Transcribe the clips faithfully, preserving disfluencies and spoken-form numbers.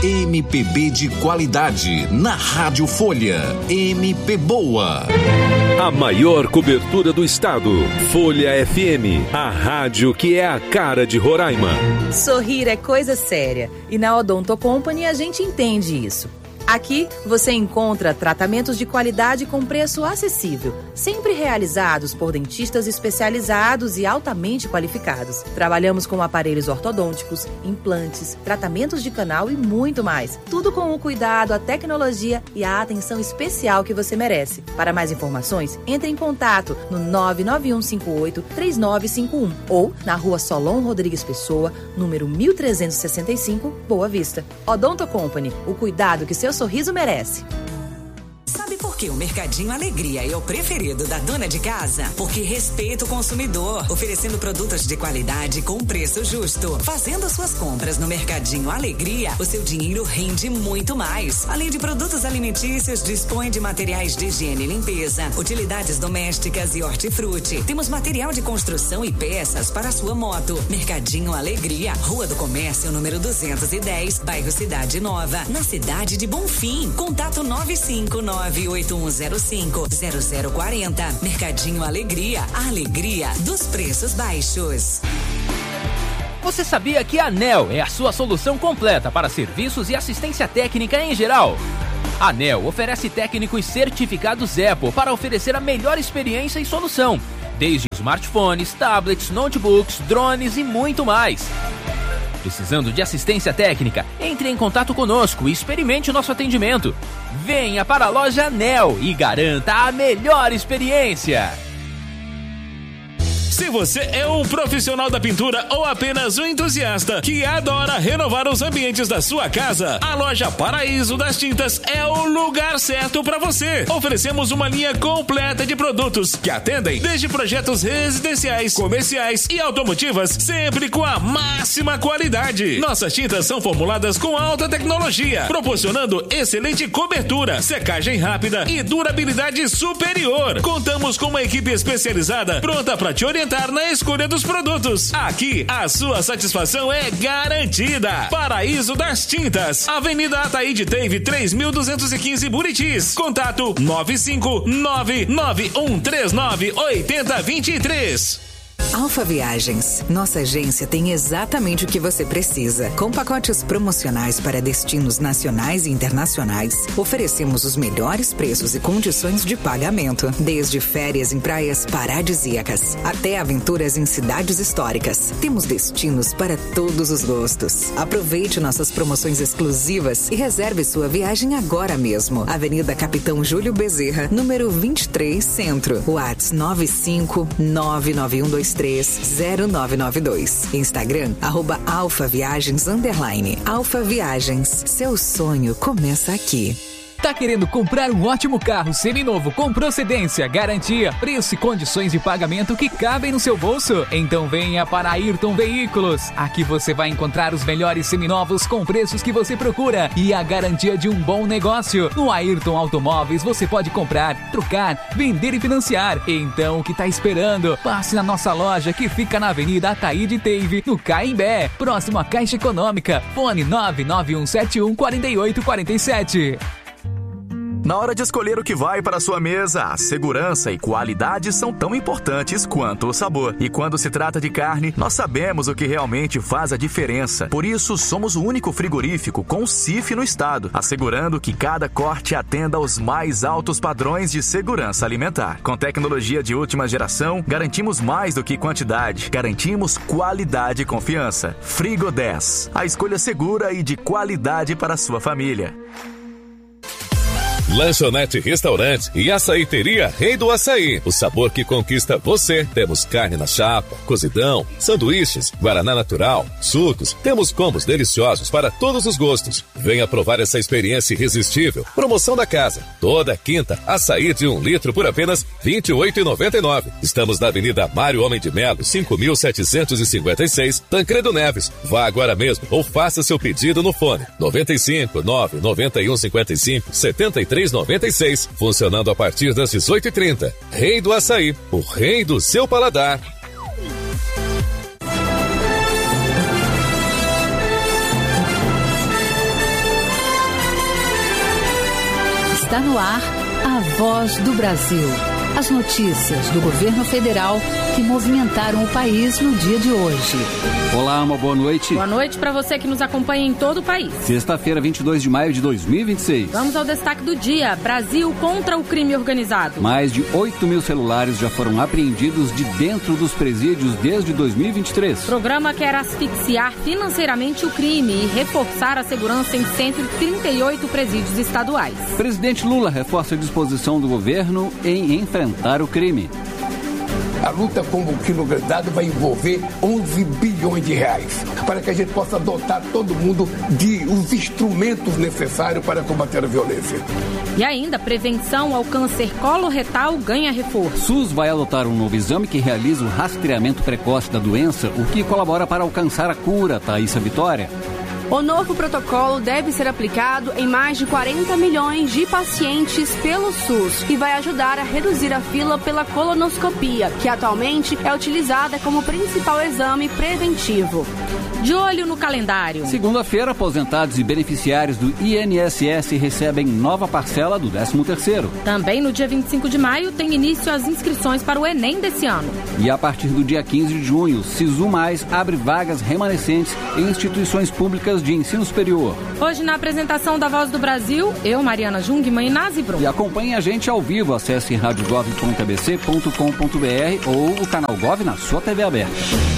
M P B de qualidade na Rádio Folha. M P Boa. A maior cobertura do estado. Folha F M, a rádio que é a cara de Roraima. Sorrir é coisa séria e na Odonto Company a gente entende isso. Aqui você encontra tratamentos de qualidade com preço acessível, sempre realizados por dentistas especializados e altamente qualificados. Trabalhamos com aparelhos ortodônticos, implantes, tratamentos de canal e muito mais. Tudo com o cuidado, a tecnologia e a atenção especial que você merece. Para mais informações, entre em contato no nove nove um cinco oito três nove cinco um ou na rua Solon Rodrigues Pessoa, número mil trezentos e sessenta e cinco, Boa Vista. Odonto Company, o cuidado que seu sorriso merece. Sabe por que o Mercadinho Alegria é o preferido da dona de casa? Porque respeita o consumidor, oferecendo produtos de qualidade com preço justo. Fazendo suas compras no Mercadinho Alegria, o seu dinheiro rende muito mais. Além de produtos alimentícios, dispõe de materiais de higiene e limpeza, utilidades domésticas e hortifruti. Temos material de construção e peças para a sua moto. Mercadinho Alegria, Rua do Comércio, número duzentos e dez, bairro Cidade Nova, na cidade de Bonfim. Contato nove cinco nove oito um zero cinco zero zero quatro zero. Mercadinho Alegria, a alegria dos preços baixos. Você sabia que a ANEEL é a sua solução completa para serviços e assistência técnica em geral? A ANEEL oferece técnicos certificados Apple para oferecer a melhor experiência e solução, desde smartphones, tablets, notebooks, drones e muito mais. Precisando de assistência técnica? Entre em contato conosco e experimente o nosso atendimento. Venha para a loja ANEEL e garanta a melhor experiência. Se você é um profissional da pintura ou apenas um entusiasta que adora renovar os ambientes da sua casa, a loja Paraíso das Tintas é o lugar certo para você. Oferecemos uma linha completa de produtos que atendem desde projetos residenciais, comerciais e automotivas, sempre com a máxima qualidade. Nossas tintas são formuladas com alta tecnologia, proporcionando excelente cobertura, secagem rápida e durabilidade superior. Contamos com uma equipe especializada pronta para te orientar na escolha dos produtos. Aqui, a sua satisfação é garantida. Paraíso das Tintas, Avenida Ataíde Teve três mil duzentos e quinze, Buritis. Contato nove cinco nove nove um três nove oito zero dois três. Alfa Viagens. Nossa agência tem exatamente o que você precisa. Com pacotes promocionais para destinos nacionais e internacionais, oferecemos os melhores preços e condições de pagamento. Desde férias em praias paradisíacas até aventuras em cidades históricas. Temos destinos para todos os gostos. Aproveite nossas promoções exclusivas e reserve sua viagem agora mesmo. Avenida Capitão Júlio Bezerra, número vinte e três, Centro. WhatsApp nove cinco nove nove um dois três zero nove nove dois. Instagram, arroba Alfa Viagens underline. Alfa Viagens, seu sonho começa aqui. Tá querendo comprar um ótimo carro seminovo com procedência, garantia, preço e condições de pagamento que cabem no seu bolso? Então venha para a Ayrton Veículos. Aqui você vai encontrar os melhores seminovos com preços que você procura e a garantia de um bom negócio. No Ayrton Automóveis você pode comprar, trocar, vender e financiar. Então o que tá esperando? Passe na nossa loja que fica na Avenida Ataíde Teve, no Caimbé, próximo à Caixa Econômica. Fone nove nove um sete um quatro oito quatro sete. Na hora de escolher o que vai para a sua mesa, a segurança e qualidade são tão importantes quanto o sabor. E quando se trata de carne, nós sabemos o que realmente faz a diferença. Por isso, somos o único frigorífico com C I F no estado, assegurando que cada corte atenda aos mais altos padrões de segurança alimentar. Com tecnologia de última geração, garantimos mais do que quantidade. Garantimos qualidade e confiança. Frigo dez, a escolha segura e de qualidade para a sua família. Lanchonete Restaurante e Açaiteria Rei do Açaí. O sabor que conquista você. Temos carne na chapa, cozidão, sanduíches, guaraná natural, sucos. Temos combos deliciosos para todos os gostos. Venha provar essa experiência irresistível. Promoção da casa. Toda quinta, açaí de um litro por apenas vinte e oito reais e noventa e nove centavos. Estamos na Avenida Mário Homem de Melo, cinco mil setecentos e cinquenta e seis, Tancredo Neves. Vá agora mesmo ou faça seu pedido no fone noventa e cinco, nove noventa e um cinquenta e cinco, setenta e três noventa e seis, funcionando a partir das dezoito e trinta. Rei do Açaí, o rei do seu paladar. Está no ar a Voz do Brasil. As notícias do governo federal que movimentaram o país no dia de hoje. Olá, uma boa noite. Boa noite para você que nos acompanha em todo o país. Sexta-feira, vinte e dois de maio de dois mil e vinte e seis. Vamos ao destaque do dia. Brasil contra o crime organizado. Mais de oito mil celulares já foram apreendidos de dentro dos presídios desde dois mil e vinte e três. O programa quer asfixiar financeiramente o crime e reforçar a segurança em cento e trinta e oito presídios estaduais. Presidente Lula reforça a disposição do governo em enfrentar o crime. A luta contra o crime organizado vai envolver onze bilhões de reais, para que a gente possa dotar todo mundo de os instrumentos necessários para combater a violência. E ainda, prevenção ao câncer coloretal ganha reforço. SUS vai adotar um novo exame que realiza o rastreamento precoce da doença, o que colabora para alcançar a cura, Thaísa Vitória. O novo protocolo deve ser aplicado em mais de quarenta milhões de pacientes pelo SUS e vai ajudar a reduzir a fila pela colonoscopia, que atualmente é utilizada como principal exame preventivo. De olho no calendário. Segunda-feira, aposentados e beneficiários do I N S S recebem nova parcela do décimo terceiro. Também no dia vinte e cinco de maio tem início as inscrições para o Enem desse ano. E a partir do dia quinze de junho, Sisu Mais abre vagas remanescentes em instituições públicas de ensino superior. Hoje, na apresentação da Voz do Brasil, eu, Mariana Jungmann e Nazi Brum. E acompanhe a gente ao vivo. Acesse rádio gov ponto a b c ponto com ponto b r ou o canal Gov na sua T V aberta.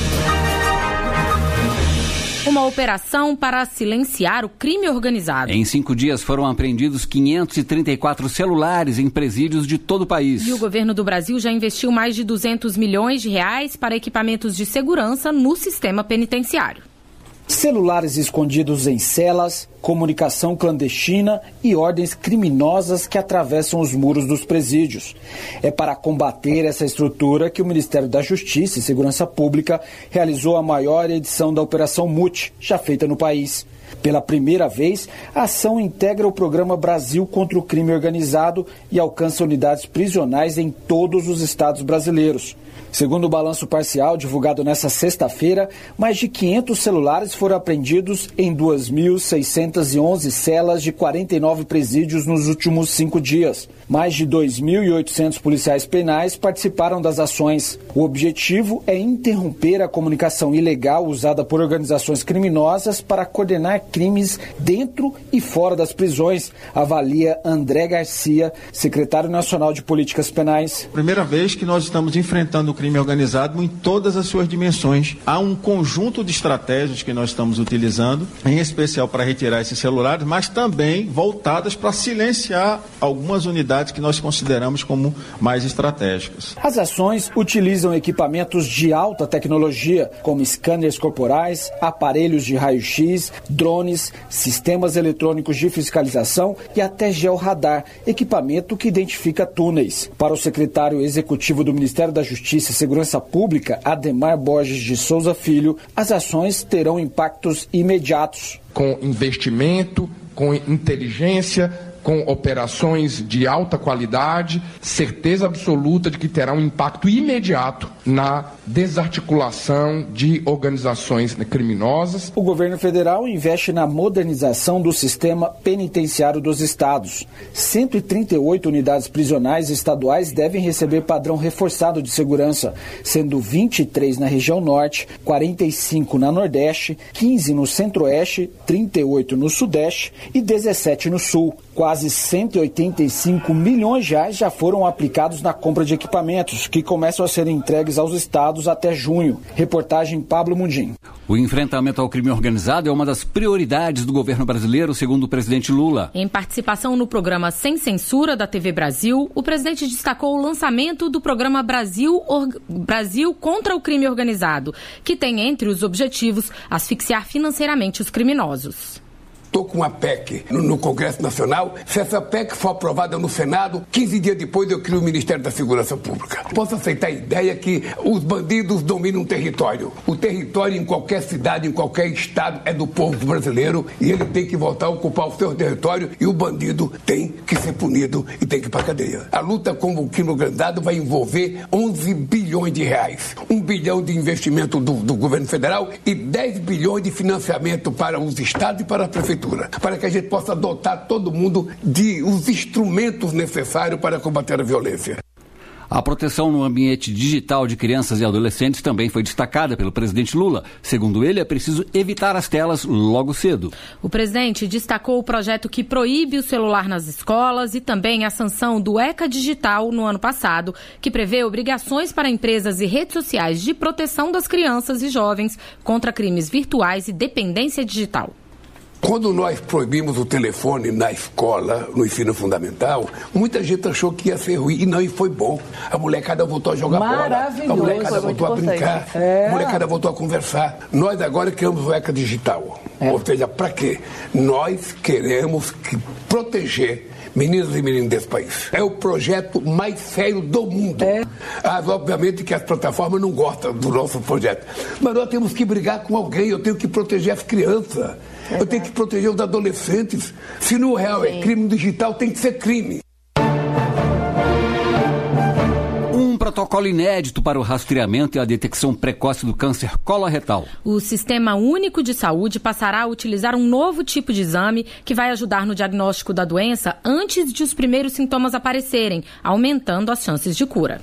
Uma operação para silenciar o crime organizado. Em cinco dias foram apreendidos quinhentos e trinta e quatro celulares em presídios de todo o país. E o governo do Brasil já investiu mais de duzentos milhões de reais para equipamentos de segurança no sistema penitenciário. Celulares escondidos em celas, comunicação clandestina e ordens criminosas que atravessam os muros dos presídios. É para combater essa estrutura que o Ministério da Justiça e Segurança Pública realizou a maior edição da Operação Mute, já feita no país. Pela primeira vez, a ação integra o programa Brasil contra o Crime Organizado e alcança unidades prisionais em todos os estados brasileiros. Segundo o balanço parcial divulgado nesta sexta-feira, mais de quinhentos celulares foram apreendidos em duas mil seiscentas e onze celas de quarenta e nove presídios nos últimos cinco dias. Mais de dois mil e oitocentos policiais penais participaram das ações. O objetivo é interromper a comunicação ilegal usada por organizações criminosas para coordenar crimes dentro e fora das prisões, avalia André Garcia, secretário nacional de Políticas Penais. Primeira vez que nós estamos enfrentando o crime organizado em todas as suas dimensões. Há um conjunto de estratégias que nós estamos utilizando, em especial para retirar esses celulares, mas também voltadas para silenciar algumas unidades que nós consideramos como mais estratégicas. As ações utilizam equipamentos de alta tecnologia, como scanners corporais, aparelhos de raio-x, drones, sistemas eletrônicos de fiscalização e até georradar, equipamento que identifica túneis. Para o secretário executivo do Ministério da Justiça e Segurança Pública, Ademar Borges de Souza Filho, as ações terão impactos imediatos. Com investimento, com inteligência, com operações de alta qualidade, certeza absoluta de que terá um impacto imediato na desarticulação de organizações criminosas. O governo federal investe na modernização do sistema penitenciário dos estados. cento e trinta e oito unidades prisionais estaduais devem receber padrão reforçado de segurança, sendo vinte e três na região norte, quarenta e cinco na nordeste, quinze no centro-oeste, trinta e oito no sudeste e dezessete no sul. Quase cento e oitenta e cinco milhões de reais já foram aplicados na compra de equipamentos, que começam a ser entregues aos estados até junho. Reportagem Pablo Mundim. O enfrentamento ao crime organizado é uma das prioridades do governo brasileiro, segundo o presidente Lula. Em participação no programa Sem Censura da T V Brasil, o presidente destacou o lançamento do programa Brasil, Or... Brasil contra o Crime Organizado, que tem entre os objetivos asfixiar financeiramente os criminosos. Estou com uma P E C no, no Congresso Nacional. Se essa P E C for aprovada no Senado, quinze dias depois eu crio o Ministério da Segurança Pública. Posso aceitar a ideia que os bandidos dominam o território. O território em qualquer cidade, em qualquer estado, é do povo brasileiro e ele tem que voltar a ocupar o seu território e o bandido tem que ser punido e tem que ir para a cadeia. A luta contra o crime organizado vai envolver onze bilhões de reais. um bilhão de investimento do, do governo federal e dez bilhões de financiamento para os estados e para a prefeitura Prefeitura, para que a gente possa dotar todo mundo de os instrumentos necessários para combater a violência. A proteção no ambiente digital de crianças e adolescentes também foi destacada pelo presidente Lula. Segundo ele, é preciso evitar as telas logo cedo. O presidente destacou o projeto que proíbe o celular nas escolas e também a sanção do ECA Digital no ano passado, que prevê obrigações para empresas e redes sociais de proteção das crianças e jovens contra crimes virtuais e dependência digital. Quando nós proibimos o telefone na escola, no ensino fundamental, muita gente achou que ia ser ruim, e não, e foi bom. A molecada voltou a jogar bola, a molecada voltou a brincar, é. a molecada voltou a conversar. Nós agora criamos o ECA Digital. É. Ou seja, para quê? Nós queremos que proteger meninas e meninos desse país. É o projeto mais sério do mundo. É. Ah, obviamente que as plataformas não gostam do nosso projeto. Mas nós temos que brigar com alguém, eu tenho que proteger as crianças. Exato. Eu tenho que proteger os adolescentes. Se no real Sim. é crime digital, tem que ser crime. Um protocolo inédito para o rastreamento e a detecção precoce do câncer coloretal. O Sistema Único de Saúde passará a utilizar um novo tipo de exame que vai ajudar no diagnóstico da doença antes de os primeiros sintomas aparecerem, aumentando as chances de cura.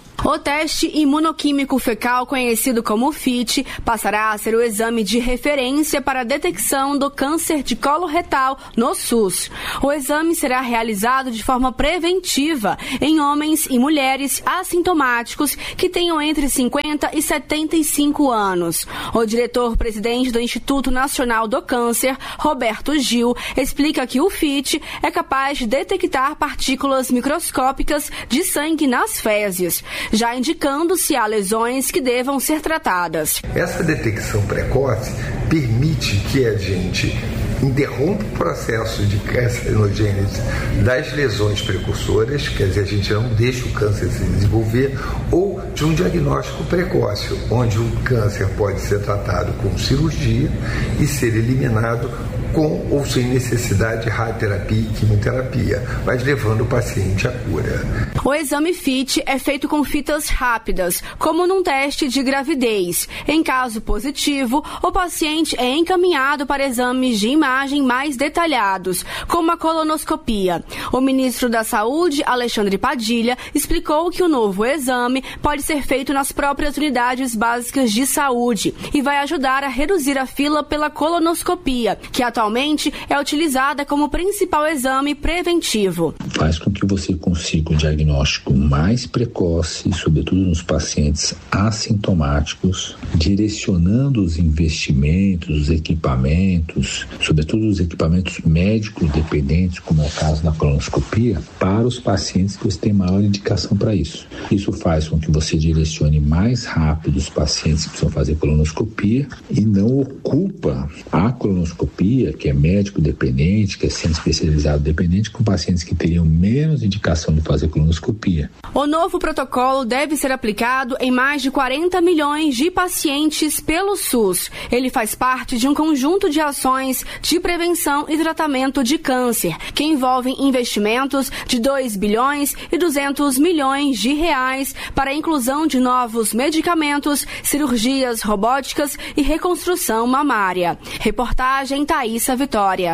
O teste imunoquímico fecal, conhecido como F I T, passará a ser o exame de referência para a detecção do câncer de colo retal no SUS. O exame será realizado de forma preventiva em homens e mulheres assintomáticos que tenham entre cinquenta e setenta e cinco anos. O diretor-presidente do Instituto Nacional do Câncer, Roberto Gil, explica que o F I T é capaz de detectar partículas microscópicas de sangue nas fezes, já indicando se há lesões que devam ser tratadas. Essa detecção precoce permite que a gente interrompa o processo de cancerogênese das lesões precursoras, quer dizer, a gente não deixa o câncer se desenvolver, ou de um diagnóstico precoce, onde o câncer pode ser tratado com cirurgia e ser eliminado com ou sem necessidade de radioterapia e quimioterapia, mas levando o paciente à cura. O exame F I T é feito com fitas rápidas, como num teste de gravidez. Em caso positivo, o paciente é encaminhado para exames de imagem mais detalhados, como a colonoscopia. O ministro da Saúde, Alexandre Padilha, explicou que o novo exame pode ser feito nas próprias unidades básicas de saúde e vai ajudar a reduzir a fila pela colonoscopia, que atualmente é utilizada como principal exame preventivo. Faz com que você consiga um diagnóstico mais precoce, sobretudo nos pacientes assintomáticos, direcionando os investimentos, os equipamentos, sobretudo os equipamentos médicos dependentes, como é o caso da colonoscopia, para os pacientes que você tem maior indicação para isso. Isso faz com que você direcione mais rápido os pacientes que precisam fazer colonoscopia e não ocupa a colonoscopia, que é médico dependente, que é centro especializado dependente, com pacientes que teriam menos indicação de fazer colonoscopia. O novo protocolo deve ser aplicado em mais de quarenta milhões de pacientes pelo SUS. Ele faz parte de um conjunto de ações de prevenção e tratamento de câncer, que envolvem investimentos de dois bilhões e duzentos milhões de reais para a inclusão de novos medicamentos, cirurgias robóticas e reconstrução mamária. Reportagem Thaísa Vitória.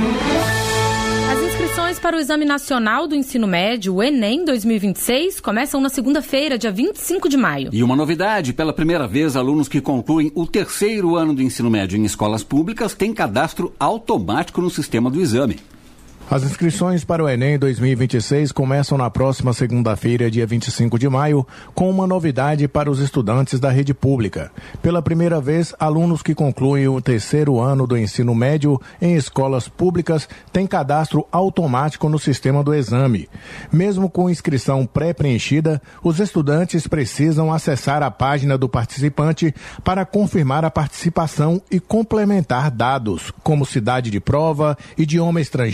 As inscrições para o Exame Nacional do Ensino Médio, o Enem dois mil e vinte e seis, começam na segunda-feira, dia vinte e cinco de maio. E uma novidade, pela primeira vez, alunos que concluem o terceiro ano do ensino médio em escolas públicas têm cadastro automático no sistema do exame. As inscrições para o Enem dois mil e vinte e seis começam na próxima segunda-feira, dia vinte e cinco de maio, com uma novidade para os estudantes da rede pública. Pela primeira vez, alunos que concluem o terceiro ano do ensino médio em escolas públicas têm cadastro automático no sistema do exame. Mesmo com inscrição pré-preenchida, os estudantes precisam acessar a página do participante para confirmar a participação e complementar dados, como cidade de prova, idioma estrangeiro e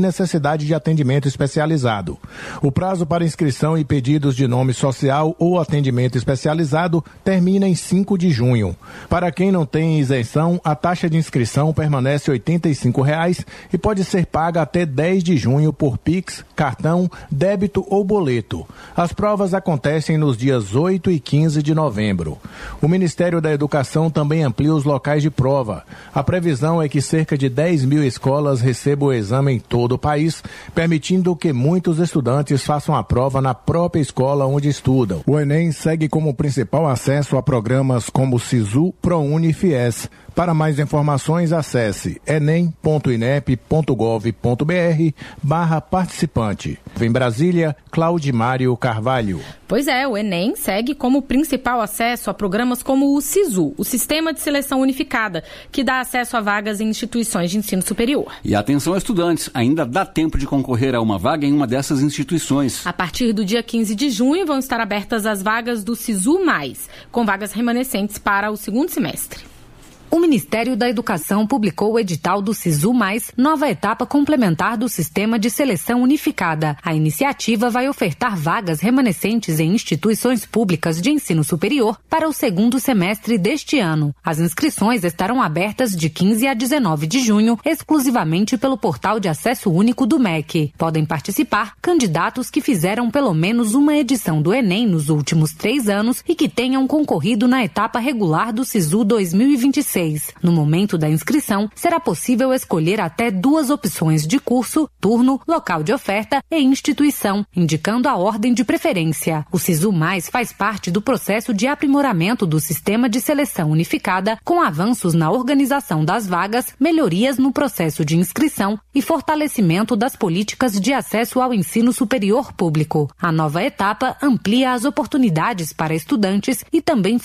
necessidade de atendimento especializado. O prazo para inscrição e pedidos de nome social ou atendimento especializado termina em cinco de junho. Para quem não tem isenção, a taxa de inscrição permanece R oitenta e cinco reais e pode ser paga até dez de junho por Pix, cartão, débito ou boleto. As provas acontecem nos dias oito e quinze de novembro. O Ministério da Educação também amplia os locais de prova. A previsão é que cerca de dez mil escolas recebam o exame em todo o país, permitindo que muitos estudantes façam a prova na própria escola onde estudam. O Enem segue como principal acesso a programas como SISU, ProUni e FIES. Para mais informações, acesse enem ponto inep ponto gov ponto br barra participante. Em Brasília, Claudimário Carvalho. Pois é, o Enem segue como principal acesso a programas como o SISU, o Sistema de Seleção Unificada, que dá acesso a vagas em instituições de ensino superior. E atenção, estudantes, ainda dá tempo de concorrer a uma vaga em uma dessas instituições. A partir do dia quinze de junho vão estar abertas as vagas do SISU+, com vagas remanescentes para o segundo semestre. O Ministério da Educação publicou o edital do SISU+, nova etapa complementar do Sistema de Seleção Unificada. A iniciativa vai ofertar vagas remanescentes em instituições públicas de ensino superior para o segundo semestre deste ano. As inscrições estarão abertas de quinze a dezenove de junho, exclusivamente pelo portal de acesso único do M E C. Podem participar candidatos que fizeram pelo menos uma edição do Enem nos últimos três anos e que tenham concorrido na etapa regular do SISU dois mil e vinte e seis. No momento da inscrição, será possível escolher até duas opções de curso, turno, local de oferta e instituição, indicando a ordem de preferência. O SISU+ faz parte do processo de aprimoramento do Sistema de Seleção Unificada, com avanços na organização das vagas, melhorias no processo de inscrição e fortalecimento das políticas de acesso ao ensino superior público. A nova etapa amplia as oportunidades para estudantes e também